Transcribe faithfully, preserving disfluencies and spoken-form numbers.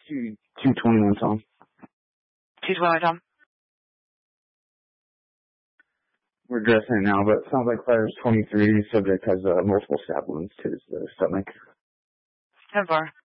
Two, two twenty-one, Tom. two twenty-one, Tom. We're addressing it now, but it sounds like Fires twenty-three. Subject has uh, multiple stab wounds to his uh, stomach. ten four.